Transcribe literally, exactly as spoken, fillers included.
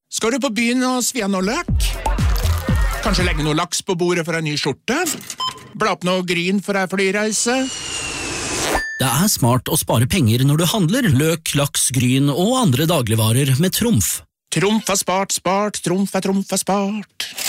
Skal du på byen og svi av noe løk? Kanskje legge noe laks på bordet for en ny skjorte? Bla opp noe gryn for en flyreise? Det er smart å spare penger når du handler løk, laks, gryn og andre dagligvarer med Trumf. Trumf er spart, spart, Trumf er Trumf er spart.